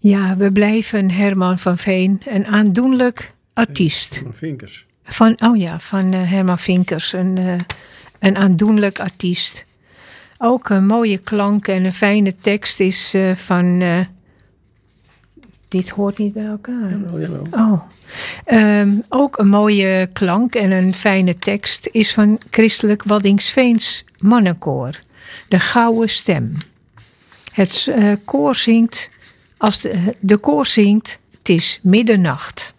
Ja, we blijven Herman van Veen, een aandoenlijk artiest. Van Vinkers. Van Herman Vinkers, een aandoenlijk artiest. Ook een mooie klank en een fijne tekst is van... dit hoort niet bij elkaar. Jawel. Oh. Ook een mooie klank en een fijne tekst is van Christelijk Waddinxveens mannenkoor. De Gouden Stem. Het koor zingt, als de koor zingt, 't is middernacht.